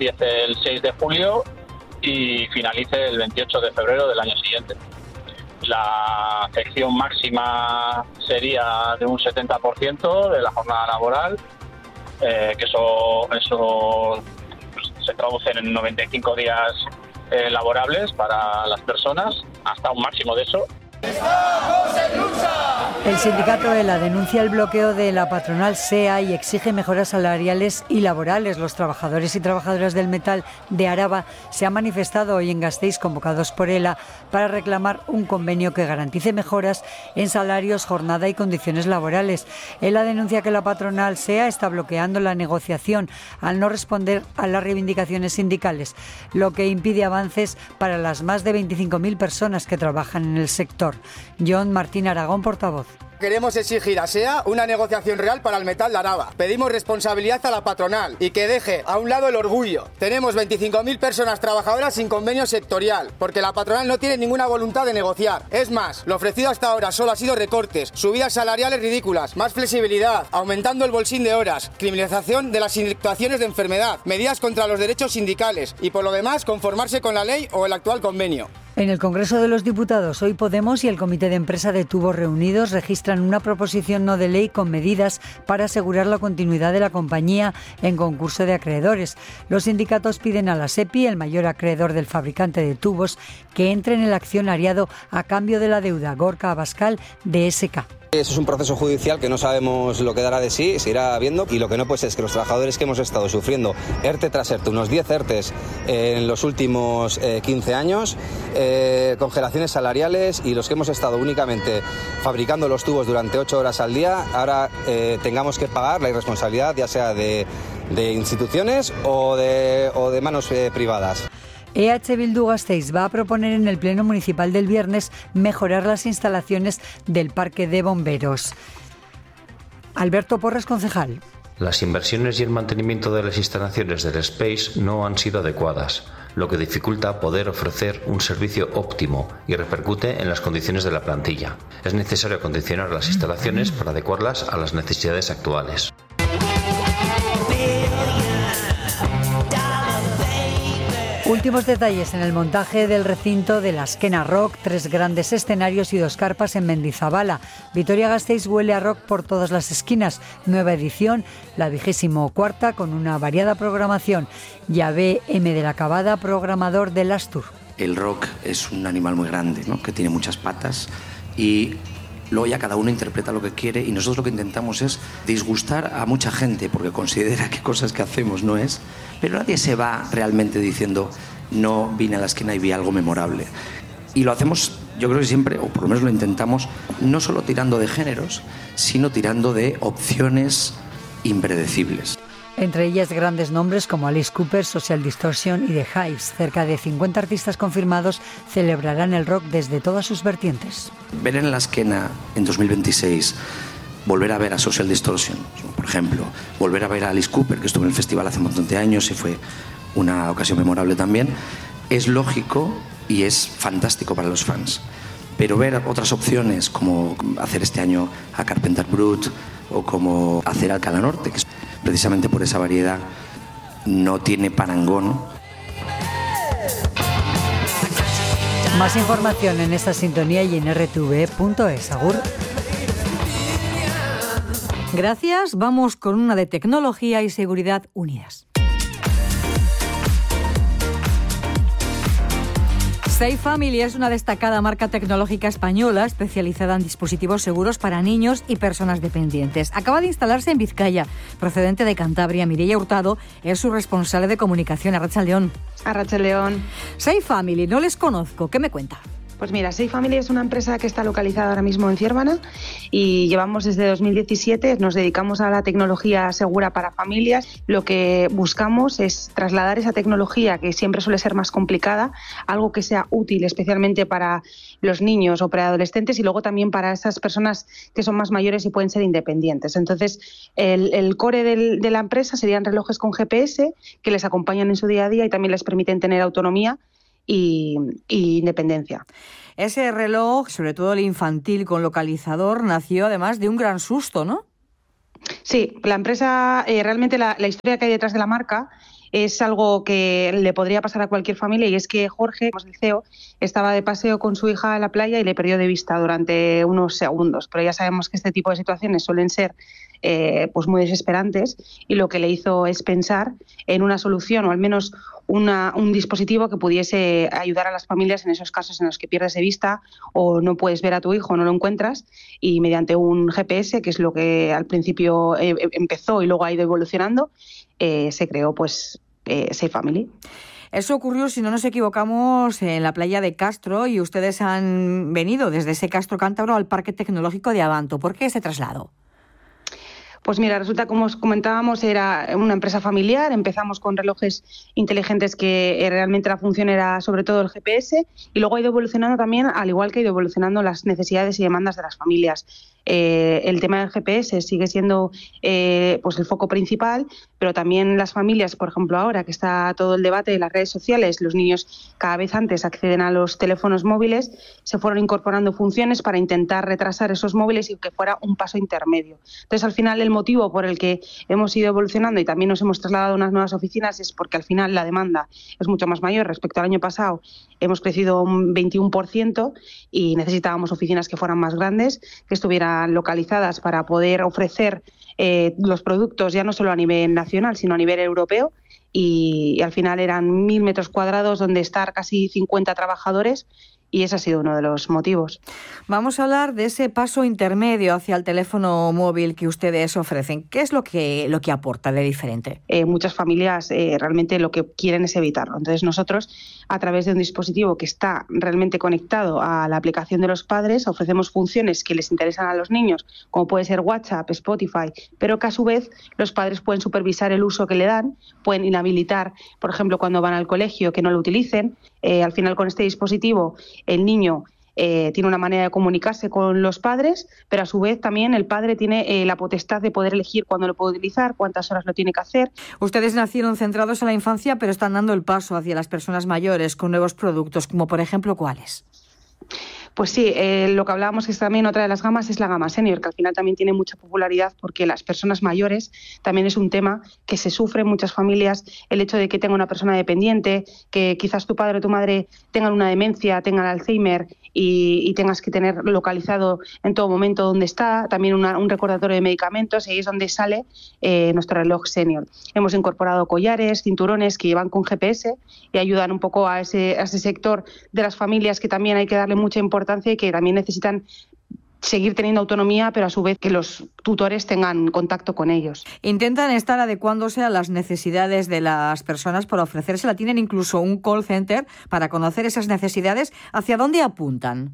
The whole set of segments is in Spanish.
empiece el 6 de julio y finalice el 28 de febrero del año siguiente. La afección máxima sería de un 70% de la jornada laboral, que eso pues, se traduce en 95 días laborables para las personas, hasta un máximo de eso. ¡Estamos en lucha! El sindicato ELA denuncia el bloqueo de la patronal SEA y exige mejoras salariales y laborales. Los trabajadores y trabajadoras del metal de Araba se han manifestado hoy en Gasteiz, convocados por ELA, para reclamar un convenio que garantice mejoras en salarios, jornada y condiciones laborales. ELA denuncia que la patronal SEA está bloqueando la negociación al no responder a las reivindicaciones sindicales, lo que impide avances para las más de 25.000 personas que trabajan en el sector. John Martín Aragón, portavoz. Queremos exigir a SEA una negociación real para el metal de Araba. Pedimos responsabilidad a la patronal y que deje a un lado el orgullo. Tenemos 25.000 personas trabajadoras sin convenio sectorial, porque la patronal no tiene ninguna voluntad de negociar. Es más, lo ofrecido hasta ahora solo ha sido recortes, subidas salariales ridículas, más flexibilidad, aumentando el bolsín de horas, criminalización de las situaciones de enfermedad, medidas contra los derechos sindicales y por lo demás conformarse con la ley o el actual convenio. En el Congreso de los Diputados, hoy Podemos y el Comité de Empresa de Tubos reunidos registran una proposición no de ley con medidas para asegurar la continuidad de la compañía en concurso de acreedores. Los sindicatos piden a la SEPI, el mayor acreedor del fabricante de tubos, que entre en el accionariado a cambio de la deuda Gorka Abascal de ESK. Eso es un proceso judicial que no sabemos lo que dará de sí, se irá viendo, y lo que no puede ser es que los trabajadores que hemos estado sufriendo ERTE tras ERTE, unos 10 ERTEs en los últimos 15 años, congelaciones salariales, y los que hemos estado únicamente fabricando los tubos durante 8 horas al día, ahora tengamos que pagar la irresponsabilidad, ya sea de instituciones o de manos privadas. EH Bildu Gasteiz va a proponer en el Pleno Municipal del viernes mejorar las instalaciones del Parque de Bomberos. Alberto Porres, concejal. Las inversiones y el mantenimiento de las instalaciones del Space no han sido adecuadas, lo que dificulta poder ofrecer un servicio óptimo y repercute en las condiciones de la plantilla. Es necesario acondicionar las instalaciones para adecuarlas a las necesidades actuales. Últimos detalles en el montaje del recinto de la Azkena Rock, 3 grandes escenarios y 2 carpas en Mendizabala. Vitoria-Gasteiz huele a rock por todas las esquinas. Nueva edición, la 24ª, con una variada programación. Yahvé M. de la Cabada, programador del Astur. El rock es un animal muy grande, ¿no?, que tiene muchas patas, y luego ya cada uno interpreta lo que quiere, y nosotros lo que intentamos es disgustar a mucha gente porque considera que cosas que hacemos no es, pero nadie se va realmente diciendo no vine a la esquina y vi algo memorable. Y lo hacemos, yo creo que siempre, o por lo menos lo intentamos, no solo tirando de géneros, sino tirando de opciones impredecibles. Entre ellas grandes nombres como Alice Cooper, Social Distortion y The Hives. Cerca de 50 artistas confirmados celebrarán el rock desde todas sus vertientes. Ver en la esquena en 2026, volver a ver a Social Distortion, por ejemplo, volver a ver a Alice Cooper, que estuvo en el festival hace un montón de años y fue una ocasión memorable también, es lógico y es fantástico para los fans. Pero ver otras opciones, como hacer este año a Carpenter Brut o como hacer Alcalá Norte, que es precisamente por esa variedad no tiene parangón. Más información en esta sintonía y en rtv.es. Agur. Gracias. Vamos con una de tecnología y seguridad unidas. Safe Family es una destacada marca tecnológica española especializada en dispositivos seguros para niños y personas dependientes. Acaba de instalarse en Vizcaya, procedente de Cantabria. Mireia Hurtado es su responsable de comunicación. Arratsaldeón. Arratsaldeón. Safe Family, no les conozco. ¿Qué me cuenta? Pues mira, Safe Family es una empresa que está localizada ahora mismo en Ciervana y llevamos desde 2017, nos dedicamos a la tecnología segura para familias. Lo que buscamos es trasladar esa tecnología, que siempre suele ser más complicada, algo que sea útil especialmente para los niños o preadolescentes y luego también para esas personas que son más mayores y pueden ser independientes. Entonces, el core de la empresa serían relojes con GPS que les acompañan en su día a día y también les permiten tener autonomía y independencia. Ese reloj, sobre todo el infantil con localizador, nació además de un gran susto, ¿no? Sí, la empresa, realmente la historia que hay detrás de la marca es algo que le podría pasar a cualquier familia, y es que Jorge, el CEO, estaba de paseo con su hija en la playa y le perdió de vista durante unos segundos. Pero ya sabemos que este tipo de situaciones suelen ser pues muy desesperantes, y lo que le hizo es pensar en una solución, o al menos un dispositivo que pudiese ayudar a las familias en esos casos en los que pierdes de vista o no puedes ver a tu hijo, no lo encuentras, y mediante un GPS, que es lo que al principio empezó y luego ha ido evolucionando, se creó pues Safe Family. Eso ocurrió, si no nos equivocamos, en la playa de Castro, y ustedes han venido desde ese Castro Cántabro al Parque Tecnológico de Abanto. ¿Por qué ese traslado? Pues mira, resulta, como os comentábamos, era una empresa familiar. Empezamos con relojes inteligentes que realmente la función era sobre todo el GPS, y luego ha ido evolucionando también, al igual que ha ido evolucionando las necesidades y demandas de las familias. El tema del GPS sigue siendo pues el foco principal, pero también las familias, por ejemplo, ahora que está todo el debate de las redes sociales, los niños cada vez antes acceden a los teléfonos móviles, se fueron incorporando funciones para intentar retrasar esos móviles y que fuera un paso intermedio. Entonces, al final, el motivo por el que hemos ido evolucionando y también nos hemos trasladado a unas nuevas oficinas es porque al final la demanda es mucho más mayor respecto al año pasado. Hemos crecido un 21% y necesitábamos oficinas que fueran más grandes, que estuvieran localizadas para poder ofrecer los productos ya no solo a nivel nacional, sino a nivel europeo, y al final eran 1.000 metros cuadrados donde estar casi 50 trabajadores, y ese ha sido uno de los motivos. Vamos a hablar de ese paso intermedio hacia el teléfono móvil que ustedes ofrecen. ¿Qué es lo que aporta de diferente? Muchas familias realmente lo que quieren es evitarlo. Entonces nosotros, a través de un dispositivo que está realmente conectado a la aplicación de los padres, ofrecemos funciones que les interesan a los niños, como puede ser WhatsApp, Spotify, pero que a su vez los padres pueden supervisar el uso que le dan, pueden inhabilitar, por ejemplo, cuando van al colegio, que no lo utilicen. Al final, con este dispositivo, el niño tiene una manera de comunicarse con los padres, pero a su vez también el padre tiene la potestad de poder elegir cuándo lo puede utilizar, cuántas horas lo tiene que hacer. Ustedes nacieron centrados en la infancia, pero están dando el paso hacia las personas mayores con nuevos productos, como por ejemplo, ¿cuáles? Pues sí, lo que hablábamos es también otra de las gamas es la gama senior, que al final también tiene mucha popularidad porque las personas mayores también es un tema que se sufre en muchas familias, el hecho de que tenga una persona dependiente, que quizás tu padre o tu madre tengan una demencia, tengan Alzheimer y tengas que tener localizado en todo momento dónde está, también un recordatorio de medicamentos, y ahí es donde sale nuestro reloj senior. Hemos incorporado collares, cinturones que llevan con GPS y ayudan un poco a ese sector de las familias que también hay que darle mucha importancia y que también necesitan seguir teniendo autonomía, pero a su vez que los tutores tengan contacto con ellos. Intentan estar adecuándose a las necesidades de las personas para ofrecérsela. Tienen incluso un call center para conocer esas necesidades. ¿Hacia dónde apuntan?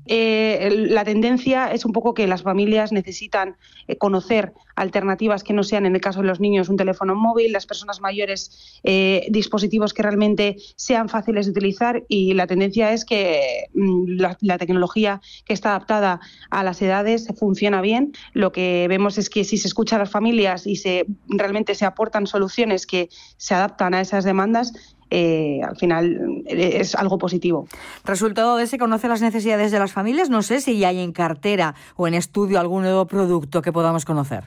La tendencia es un poco que las familias necesitan conocer alternativas que no sean, en el caso de los niños, un teléfono móvil, las personas mayores, dispositivos que realmente sean fáciles de utilizar, y la tendencia es que la tecnología que está adaptada a las edades funciona bien. Lo que vemos es que si se escucha a las familias y realmente se aportan soluciones que se adaptan a esas demandas, al final es algo positivo. Resultado de ese, conocer las necesidades de las familias. No sé si ya hay en cartera o en estudio algún nuevo producto que podamos conocer.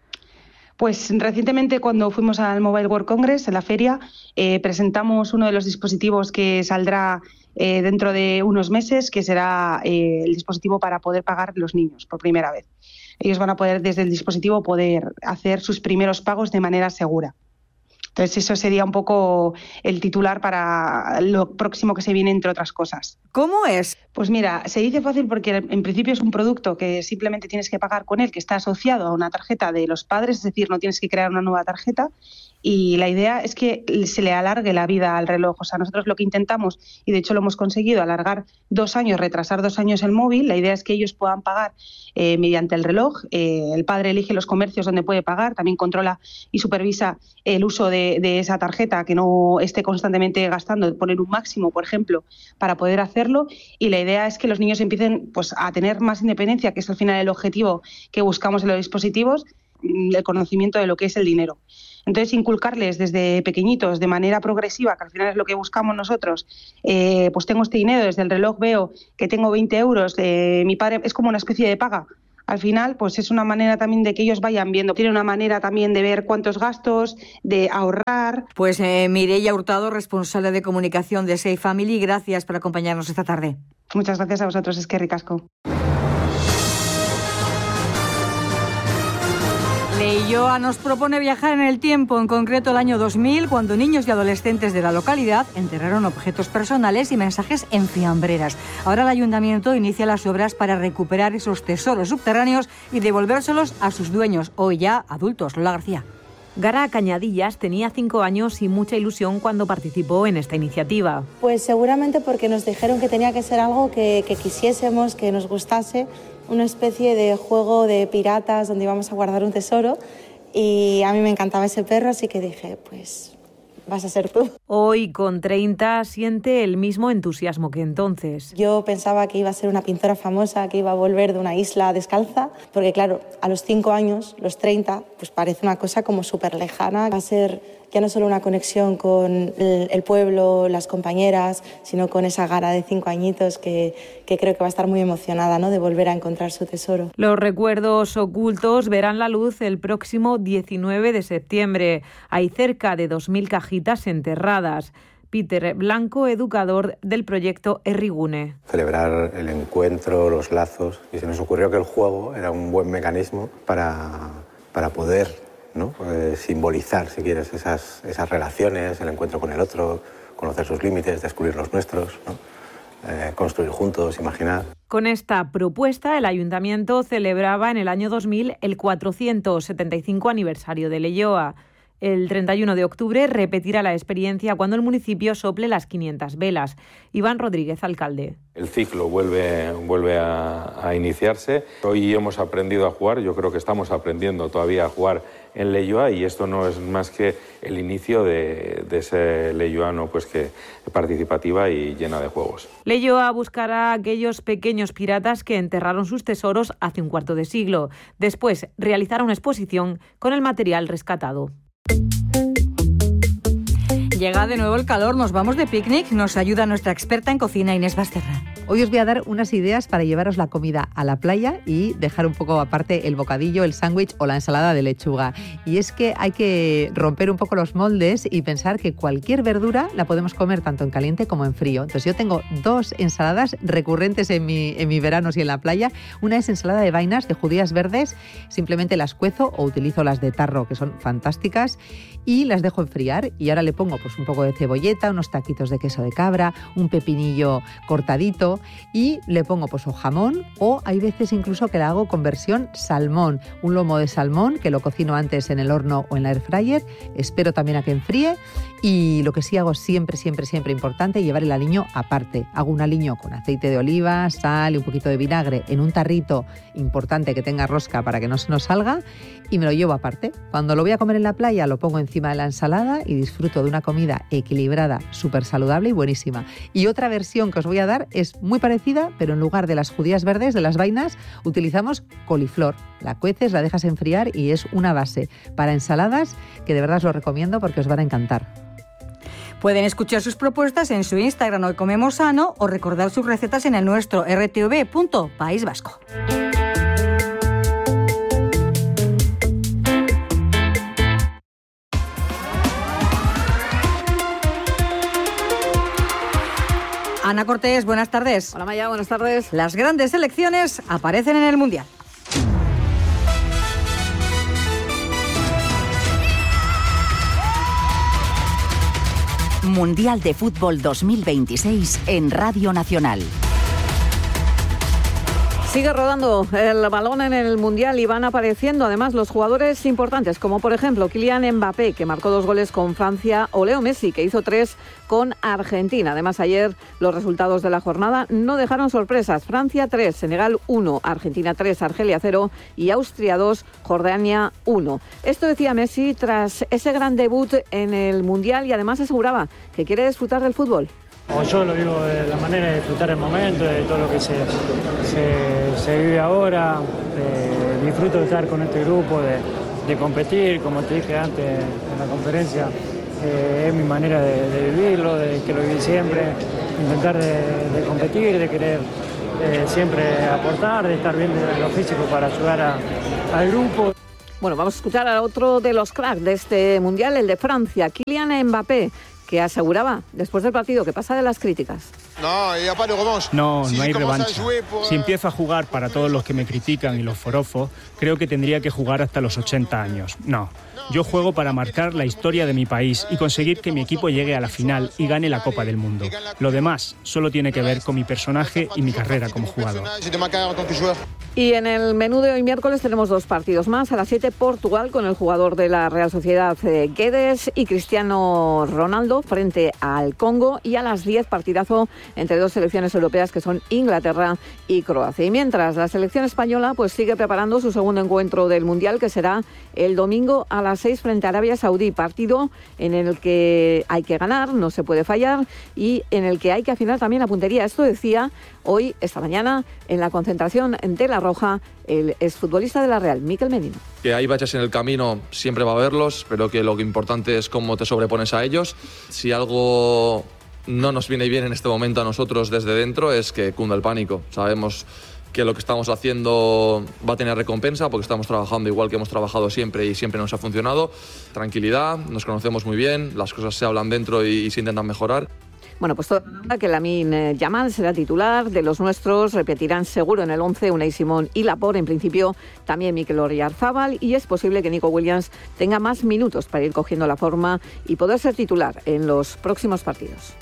Pues recientemente, cuando fuimos al Mobile World Congress, en la feria, presentamos uno de los dispositivos que saldrá dentro de unos meses, que será el dispositivo para poder pagar los niños por primera vez. Ellos van a poder, desde el dispositivo, poder hacer sus primeros pagos de manera segura. Entonces, eso sería un poco el titular para lo próximo que se viene, entre otras cosas. ¿Cómo es? Pues mira, se dice fácil porque en principio es un producto que simplemente tienes que pagar con él, que está asociado a una tarjeta de los padres, es decir, no tienes que crear una nueva tarjeta. Y la idea es que se le alargue la vida al reloj. O sea, nosotros lo que intentamos, y de hecho lo hemos conseguido, alargar 2 años, retrasar 2 años el móvil. La idea es que ellos puedan pagar mediante el reloj. El padre elige los comercios donde puede pagar, también controla y supervisa el uso de esa tarjeta, que no esté constantemente gastando, poner un máximo, por ejemplo, para poder hacerlo. Y la idea es que los niños empiecen pues a tener más independencia, que es al final el objetivo que buscamos en los dispositivos, el conocimiento de lo que es el dinero. Entonces, inculcarles desde pequeñitos, de manera progresiva, que al final es lo que buscamos nosotros, pues tengo este dinero, desde el reloj veo que tengo 20 euros, mi padre, es como una especie de paga Al final, pues es una manera también de que ellos vayan viendo. Tiene una manera también de ver cuántos gastos, de ahorrar. Pues Mireia Hurtado, responsable de comunicación de Safe Family, gracias por acompañarnos esta tarde. Muchas gracias a vosotros, es que ricasco. Leioa nos propone viajar en el tiempo, en concreto el año 2000, cuando niños y adolescentes de la localidad enterraron objetos personales y mensajes en fiambreras. Ahora el ayuntamiento inicia las obras para recuperar esos tesoros subterráneos y devolvérselos a sus dueños, hoy ya adultos. Lola García. Gara Cañadillas tenía 5 años y mucha ilusión cuando participó en esta iniciativa. Pues seguramente porque nos dijeron que tenía que ser algo que quisiésemos, que nos gustase, una especie de juego de piratas donde íbamos a guardar un tesoro, y a mí me encantaba ese perro, así que dije, pues vas a ser tú. Hoy, con 30, siente el mismo entusiasmo que entonces. Yo pensaba que iba a ser una pintora famosa, que iba a volver de una isla descalza, porque claro, a los 5 años, los 30, pues parece una cosa como súper lejana. Va a ser ya no solo una conexión con el pueblo, las compañeras, sino con esa Gara de 5 añitos que creo que va a estar muy emocionada, ¿no?, de volver a encontrar su tesoro. Los recuerdos ocultos verán la luz el próximo 19 de septiembre. Hay cerca de 2.000 cajitas enterradas. Peter Blanco, educador del proyecto Herrigune. Celebrar el encuentro, los lazos, y se nos ocurrió que el juego era un buen mecanismo para poder, ¿no?, simbolizar, si quieres, esas relaciones, el encuentro con el otro, conocer sus límites, descubrir los nuestros, ¿no?, construir juntos, imaginar. Con esta propuesta, el Ayuntamiento celebraba en el año 2000 el 475 aniversario de Leioa. El 31 de octubre repetirá la experiencia cuando el municipio sople las 500 velas. Iván Rodríguez, alcalde. El ciclo vuelve a iniciarse. Hoy hemos aprendido a jugar, yo creo que estamos aprendiendo todavía a jugar en Leioa, y esto no es más que el inicio de ese leioano pues que participativa y llena de juegos. Leioa buscará a aquellos pequeños piratas que enterraron sus tesoros hace un cuarto de siglo. Después realizará una exposición con el material rescatado. Llega de nuevo el calor, nos vamos de picnic, nos ayuda nuestra experta en cocina, Inés Basterra. Hoy os voy a dar unas ideas para llevaros la comida a la playa y dejar un poco aparte el bocadillo, el sándwich o la ensalada de lechuga. Y es que hay que romper un poco los moldes y pensar que cualquier verdura la podemos comer tanto en caliente como en frío. Entonces yo tengo 2 ensaladas recurrentes en mi verano y en la playa. Una es ensalada de vainas de judías verdes, simplemente las cuezo o utilizo las de tarro, que son fantásticas, y las dejo enfriar. Y ahora le pongo pues un poco de cebolleta, unos taquitos de queso de cabra, un pepinillo cortadito, y le pongo pues o jamón, o hay veces incluso que la hago con versión salmón, un lomo de salmón que lo cocino antes en el horno o en la air fryer, espero también a que enfríe. Y lo que sí hago siempre importante, llevar el aliño aparte. Hago un aliño con aceite de oliva, sal y un poquito de vinagre en un tarrito, importante que tenga rosca para que no se nos salga, y me lo llevo aparte. Cuando lo voy a comer en la playa lo pongo encima de la ensalada y disfruto de una comida equilibrada, súper saludable y buenísima. Y otra versión que os voy a dar es muy parecida, pero en lugar de las judías verdes, de las vainas, utilizamos coliflor. La cueces, la dejas enfriar y es una base para ensaladas que de verdad os lo recomiendo porque os van a encantar. Pueden escuchar sus propuestas en su Instagram Hoy Comemos Sano o recordar sus recetas en el nuestro rtv.país Vasco. Ana Cortés, buenas tardes. Hola Maya, buenas tardes. Las grandes selecciones aparecen en el Mundial. Mundial de Fútbol 2026 en Radio Nacional. Sigue rodando el balón en el Mundial y van apareciendo además los jugadores importantes, como por ejemplo Kylian Mbappé, que marcó 2 goles con Francia, o Leo Messi, que hizo 3 con Argentina. Además, ayer los resultados de la jornada no dejaron sorpresas. Francia 3, Senegal 1, Argentina 3, Argelia 0 y Austria 2, Jordania 1. Esto decía Messi tras ese gran debut en el Mundial y además aseguraba que quiere disfrutar del fútbol. Yo lo digo de la manera de disfrutar el momento, de todo lo que se vive ahora. Disfruto de estar con este grupo, de competir, como te dije antes en la conferencia. Es mi manera de vivirlo, de que lo viví siempre, intentar de competir, de querer siempre aportar, de estar bien de lo físico para ayudar al grupo. Bueno, vamos a escuchar a otro de los cracks de este Mundial, el de Francia, Kylian Mbappé, que aseguraba después del partido que pasa de las críticas. No hay revancha. Si empiezo a jugar para todos los que me critican y los forofos, creo que tendría que jugar hasta los 80 años. No, yo juego para marcar la historia de mi país y conseguir que mi equipo llegue a la final y gane la Copa del Mundo. Lo demás solo tiene que ver con mi personaje y mi carrera como jugador. Y en el menú de hoy miércoles tenemos 2 partidos más. A las 7, Portugal con el jugador de la Real Sociedad, Guedes, y Cristiano Ronaldo frente al Congo. Y a las 10, partidazo entre 2 selecciones europeas que son Inglaterra y Croacia. Y mientras, la selección española pues sigue preparando su segundo encuentro del Mundial, que será el domingo a las 6 frente a Arabia Saudí. Partido en el que hay que ganar, no se puede fallar, y en el que hay que afinar también la puntería. Esto decía hoy, esta mañana, en la concentración de La Roja, el exfutbolista de la Real, Mikel Merino. Que hay baches en el camino, siempre va a haberlos, pero que lo importante es cómo te sobrepones a ellos. Si algo no nos viene bien en este momento a nosotros desde dentro, es que cunda el pánico. Sabemos que lo que estamos haciendo va a tener recompensa porque estamos trabajando igual que hemos trabajado siempre y siempre nos ha funcionado. Tranquilidad, nos conocemos muy bien, las cosas se hablan dentro y se intentan mejorar. Bueno, pues que Lamine Yamal será titular de los nuestros, repetirán seguro en el 11 Unai Simón y Laporte, en principio también Mikel Oyarzabal, y es posible que Nico Williams tenga más minutos para ir cogiendo la forma y poder ser titular en los próximos partidos.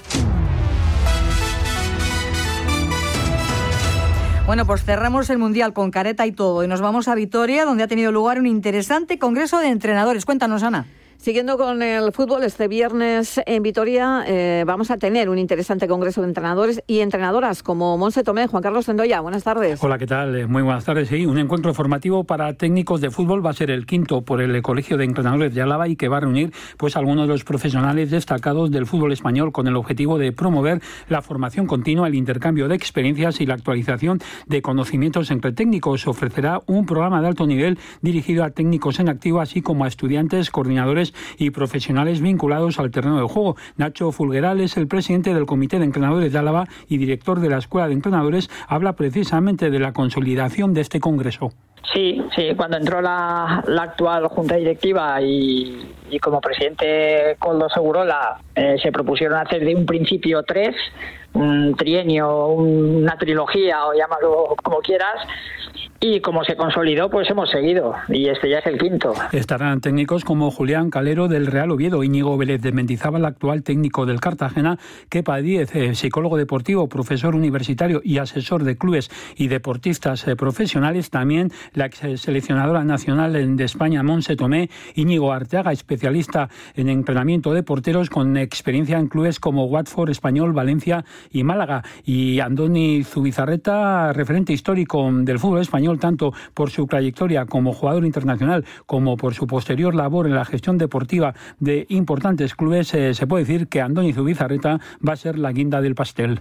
Bueno, pues cerramos el Mundial con careta y todo y nos vamos a Vitoria, donde ha tenido lugar un interesante congreso de entrenadores. Cuéntanos, Ana. Siguiendo con el fútbol, este viernes en Vitoria vamos a tener un interesante congreso de entrenadores y entrenadoras como Monse Tomé. Juan Carlos Sendoya, buenas tardes. Hola, ¿qué tal? Muy buenas tardes. Sí, un encuentro formativo para técnicos de fútbol, va a ser el 5º por el Colegio de Entrenadores de Álava y que va a reunir pues algunos de los profesionales destacados del fútbol español con el objetivo de promover la formación continua, el intercambio de experiencias y la actualización de conocimientos entre técnicos. Ofrecerá un programa de alto nivel dirigido a técnicos en activo, así como a estudiantes, coordinadores y profesionales vinculados al terreno de juego. Nacho Fulgueral es el presidente del Comité de Entrenadores de Álava y director de la Escuela de Entrenadores. Habla precisamente de la consolidación de este congreso. Sí, cuando entró la actual junta directiva y como presidente Koldo Segurola se propusieron hacer de un principio 3, un trienio, una trilogía o llámalo como quieras. Y como se consolidó, pues hemos seguido. Y este ya es el 5º. Estarán técnicos como Julián Calero del Real Oviedo, Íñigo Vélez de Mendizábal, actual técnico del Cartagena, Kepa Díez, psicólogo deportivo, profesor universitario y asesor de clubes y deportistas profesionales. También la ex seleccionadora nacional de España, Monse Tomé, Íñigo Arteaga, especialista en entrenamiento de porteros con experiencia en clubes como Watford, Español, Valencia y Málaga. Y Andoni Zubizarreta, referente histórico del fútbol español, tanto por su trayectoria como jugador internacional como por su posterior labor en la gestión deportiva de importantes clubes. Se puede decir que Andoni Zubizarreta va a ser la guinda del pastel.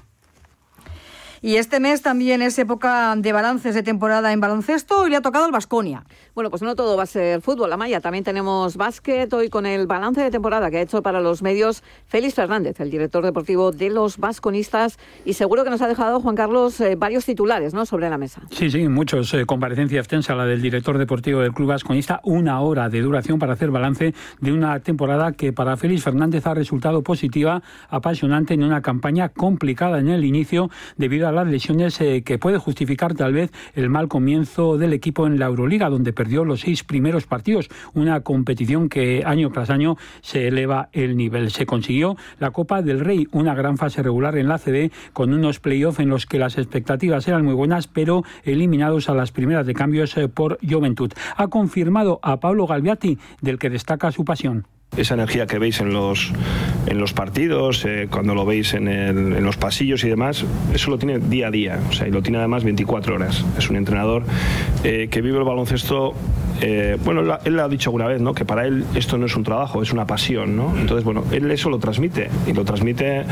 Y este mes también es época de balances de temporada en baloncesto y le ha tocado al Baskonia. Bueno, pues no todo va a ser fútbol, Amaya. También tenemos básquet hoy con el balance de temporada que ha hecho para los medios Félix Fernández, el director deportivo de los basconistas. Y seguro que nos ha dejado, Juan Carlos, varios titulares, ¿no?, sobre la mesa. Sí, muchos. Comparecencia extensa la del director deportivo del club basconista. 1 hora de duración para hacer balance de una temporada que para Félix Fernández ha resultado positiva, apasionante, en una campaña complicada en el inicio debido a las lesiones que puede justificar tal vez el mal comienzo del equipo en la Euroliga, donde perdió los 6 primeros partidos, una competición que año tras año se eleva el nivel. Se consiguió la Copa del Rey, una gran fase regular en la ACB, con unos playoffs en los que las expectativas eran muy buenas, pero eliminados a las primeras de cambios por Juventud. Ha confirmado a Pablo Galbiati, del que destaca su pasión. Esa energía que veis en los partidos, cuando lo veis en los pasillos y demás, eso lo tiene día a día, o sea, y lo tiene además 24 horas. Es un entrenador que vive el baloncesto. Bueno, él lo ha dicho alguna vez, ¿no?, que para él esto no es un trabajo, es una pasión, ¿no? Entonces, bueno, él eso lo transmite, y lo transmite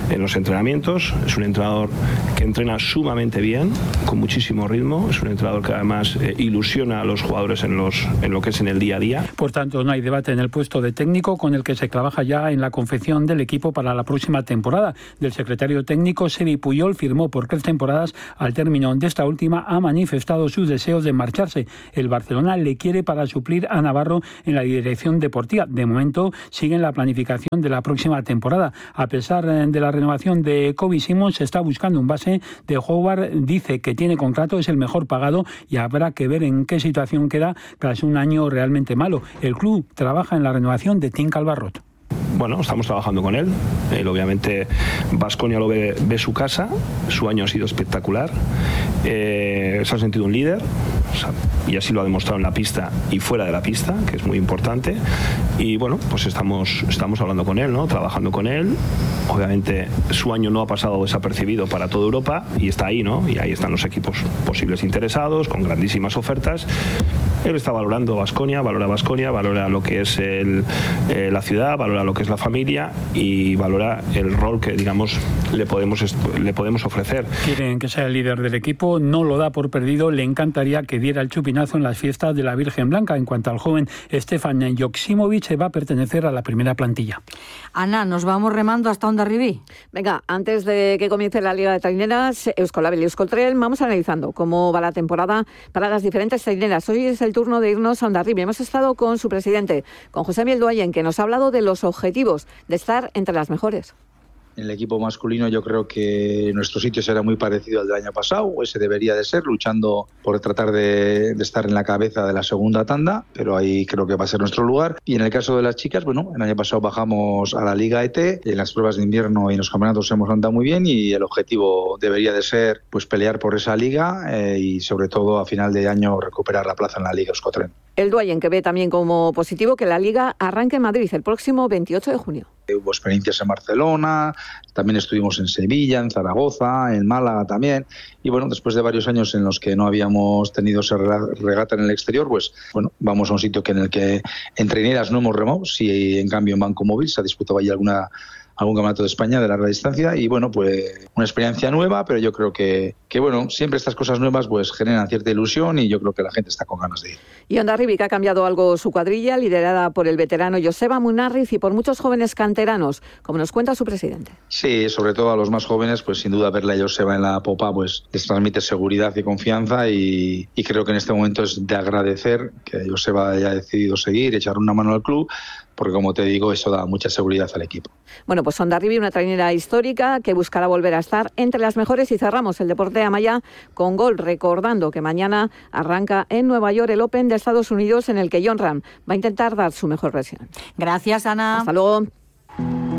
en los entrenamientos. Es un entrenador que entrena sumamente bien, con muchísimo ritmo. Es un entrenador que además ilusiona a los jugadores en lo que es en el día a día. Por tanto, no hay debate en el puesto de técnico, con el que se trabaja ya en la confección del equipo para la próxima temporada. Del secretario técnico, Xevi Puyol firmó por 3 temporadas. Al término de esta última ha manifestado sus deseos de marcharse. El Barcelona le quiere para suplir a Navarro en la dirección deportiva. De momento siguen la planificación de la próxima temporada. A pesar de la renovación de Kobe Simons, se está buscando un base. De Howard dice que tiene contrato, es el mejor pagado y habrá que ver en qué situación queda tras un año realmente malo. El club trabaja en la renovación de Tim Calvarrot. Bueno, estamos trabajando con él. Obviamente, Baskonia lo ve su casa. Su año ha sido espectacular. Se ha sentido un líder, y así lo ha demostrado en la pista y fuera de la pista, que es muy importante. Y bueno, pues estamos hablando con él, ¿no? Trabajando con él. Obviamente, su año no ha pasado desapercibido para toda Europa y está ahí, ¿no? Y ahí están los equipos posibles interesados, con grandísimas ofertas. Él está valorando Baskonia, valora lo que es la ciudad, valora lo que es la familia y valora el rol que, digamos, le podemos ofrecer. Quieren que sea el líder del equipo, no lo da por perdido, le encantaría que diera el chupinazo en las fiestas de la Virgen Blanca. En cuanto al joven Stefan Joksimovic, va a pertenecer a la primera plantilla. Ana, nos vamos remando hasta Hondarribí. Venga, antes de que comience la Liga de Traineras, Euskolabel y Euskoltren, vamos analizando cómo va la temporada para las diferentes traineras. Hoy es el turno de irnos a Hondarribí. Hemos estado con su presidente, con Josemi El Duayen, que nos ha hablado de los objetivos de estar entre las mejores. En el equipo masculino yo creo que nuestro sitio será muy parecido al del año pasado, ese debería de ser, luchando por tratar de estar en la cabeza de la segunda tanda, pero ahí creo que va a ser nuestro lugar. Y en el caso de las chicas, bueno, el año pasado bajamos a la Liga ET, en las pruebas de invierno y en los campeonatos hemos andado muy bien y el objetivo debería de ser pues pelear por esa liga y sobre todo a final de año recuperar la plaza en la Liga Euskotren. El Duayen, que ve también como positivo que la Liga arranque en Madrid el próximo 28 de junio. Hubo experiencias en Barcelona, también estuvimos en Sevilla, en Zaragoza, en Málaga también. Y bueno, después de varios años en los que no habíamos tenido esa regata en el exterior, pues bueno, vamos a un sitio en el que en traineras no hemos remado, sí en cambio en Banco Móvil se ha disputado allí algún campeonato de España de larga distancia y bueno, pues una experiencia nueva, pero yo creo que bueno, siempre estas cosas nuevas pues generan cierta ilusión y yo creo que la gente está con ganas de ir. Y Hondarribí, que ha cambiado algo su cuadrilla, liderada por el veterano Joseba Munarriz y por muchos jóvenes canteranos, como nos cuenta su presidente. Sí, sobre todo a los más jóvenes, pues sin duda verle a Joseba en la popa pues les transmite seguridad y confianza y creo que en este momento es de agradecer que Joseba haya decidido seguir, echar una mano al club, porque como te digo, eso da mucha seguridad al equipo. Bueno, pues Hondarribí, una trainera histórica que buscará volver a estar entre las mejores y cerramos el deporte Amaya con gol, recordando que mañana arranca en Nueva York el Open de Estados Unidos en el que Jon Rahm va a intentar dar su mejor versión. Gracias, Ana. Hasta luego.